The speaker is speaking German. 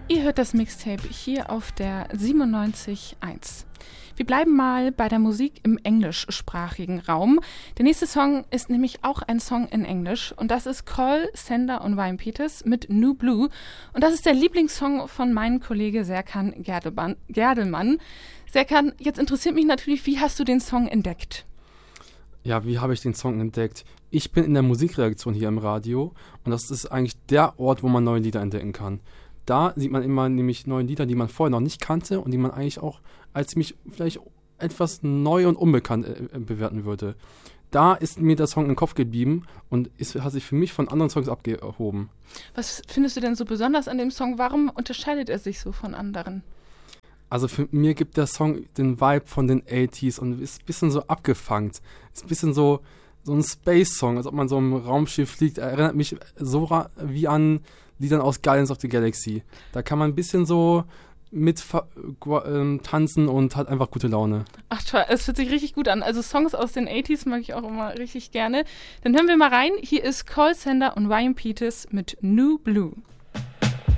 Ihr hört das Mixtape hier auf der 97.1. Wir bleiben mal bei der Musik im englischsprachigen Raum. Der nächste Song ist nämlich auch ein Song in Englisch und das ist Cole Sander und Ryan Peters mit New Blue und das ist der Lieblingssong von meinem Kollege Serkan Gerdelmann. Serkan, jetzt interessiert mich natürlich, wie hast du den Song entdeckt? Ja, wie habe ich den Song entdeckt? Ich bin in der Musikredaktion hier im Radio und das ist eigentlich der Ort, wo man neue Lieder entdecken kann. Da sieht man immer nämlich neue Lieder, die man vorher noch nicht kannte und die man eigentlich auch als ziemlich vielleicht etwas neu und unbekannt bewerten würde. Da ist mir der Song im Kopf geblieben und hat sich für mich von anderen Songs abgehoben. Was findest du denn so besonders an dem Song? Warum unterscheidet er sich so von anderen? Also für mir gibt der Song den Vibe von den 80s und ist ein bisschen so abgefangen. Ist ein bisschen so ein Space-Song, als ob man so im Raumschiff fliegt. Erinnert mich so wie an Liedern aus Guardians of the Galaxy. Da kann man ein bisschen so mit tanzen und hat einfach gute Laune. Ach toll, es hört sich richtig gut an. Also Songs aus den 80s mag ich auch immer richtig gerne. Dann hören wir mal rein. Hier ist Cole Sander und Ryan Peters mit New Blue.